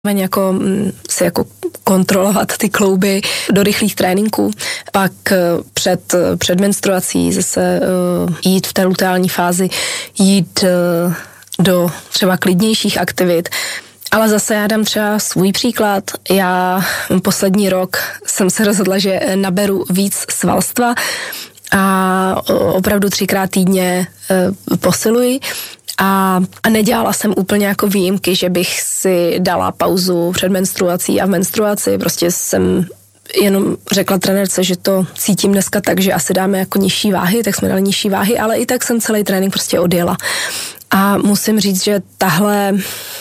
jako si jako kontrolovat ty klouby do rychlých tréninků, pak před menstruací zase jít v té luteální fázi, jít do třeba klidnějších aktivit. Ale zase já dám třeba svůj příklad. Já poslední rok jsem se rozhodla, že naberu víc svalstva a opravdu 3x týdně posiluji. A nedělala jsem úplně jako výjimky, že bych si dala pauzu před menstruací a v menstruaci. Prostě jsem jenom řekla trenérce, že to cítím dneska tak, že asi dáme jako nižší váhy, tak jsme dali nižší váhy, ale i tak jsem celý trénink prostě odjela. A musím říct, že tahle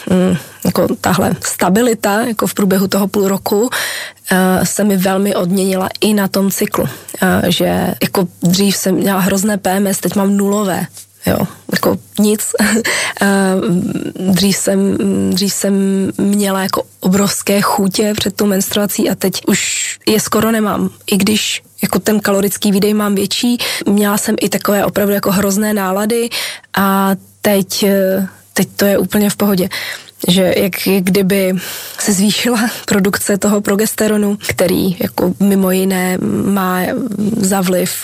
stabilita jako v průběhu toho půl roku se mi velmi odměnila i na tom cyklu. Že jako dřív jsem měla hrozné PMS, teď mám nulové. Jo, jako nic. Dřív jsem měla jako obrovské chutě před tou menstruací a teď už je skoro nemám. I když jako ten kalorický výdej mám větší, měla jsem i takové opravdu jako hrozné nálady a teď to je úplně v pohodě. Že jak kdyby se zvýšila produkce toho progesteronu, který jako mimo jiné má za vliv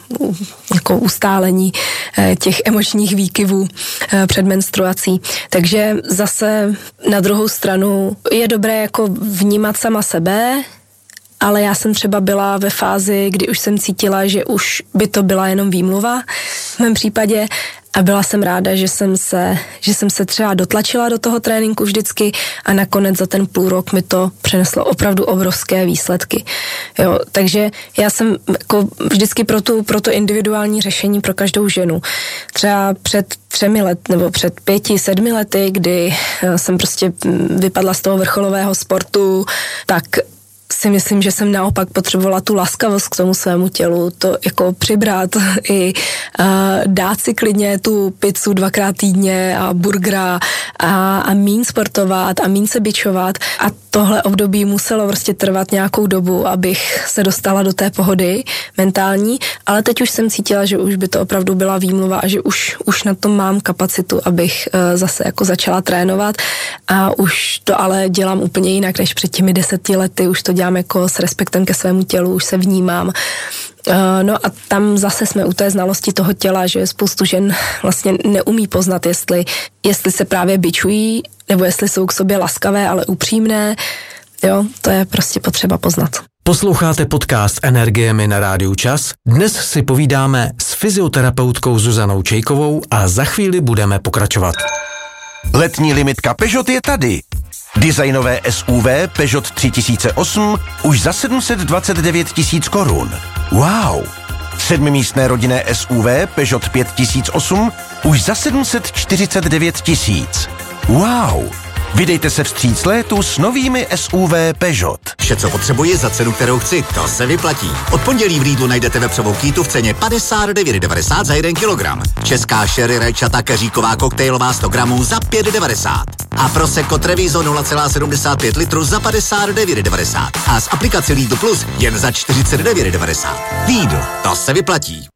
jako ustálení těch emočních výkyvů před menstruací. Takže zase na druhou stranu je dobré jako vnímat sama sebe, ale já jsem třeba byla ve fázi, kdy už jsem cítila, že už by to byla jenom výmluva v mém případě a byla jsem ráda, že jsem se třeba dotlačila do toho tréninku vždycky a nakonec za ten půl rok mi to přineslo opravdu obrovské výsledky. Jo, takže já jsem jako vždycky pro to individuální řešení pro každou ženu. Třeba před 3 lety nebo před 5-7 lety, kdy jsem prostě vypadla z toho vrcholového sportu, tak si myslím, že jsem naopak potřebovala tu laskavost k tomu svému tělu, to jako přibrat i dát si klidně tu pizzu 2x týdně a burgera a míň sportovat a míň se bičovat a tohle období muselo prostě trvat nějakou dobu, abych se dostala do té pohody mentální, ale teď už jsem cítila, že už by to opravdu byla výmluva a že už na to mám kapacitu, abych zase jako začala trénovat a už to ale dělám úplně jinak než před těmi 10 lety, už to dělám jako s respektem ke svému tělu, už se vnímám. No a tam zase jsme u té znalosti toho těla, že spoustu žen vlastně neumí poznat, jestli se právě bičují, nebo jestli jsou k sobě laskavé, ale upřímné. Jo, to je prostě potřeba poznat. Posloucháte podcast Energiemi na Rádiu Čas? Dnes si povídáme s fyzioterapeutkou Zuzanou Čejkovou a za chvíli budeme pokračovat. Letní limitka Peugeot je tady. Designové SUV Peugeot 3008 už za 729 000 korun. Wow! 7místné rodinné SUV Peugeot 5008 už za 749 000. Wow! Vydejte se vstříc létu s novými SUV Peugeot. Vše, co potřebuji za cenu, kterou chci, to se vyplatí. Od pondělí v Lidlu najdete vepřovou kýtu v ceně 59,90 za 1 kilogram. Česká sherry rajčata keříková koktejlová 100 gramů za 5,90. A Prosecco Treviso 0,75 litru za 59,90. A z aplikace Lidl Plus jen za 49,90. Lidl, to se vyplatí.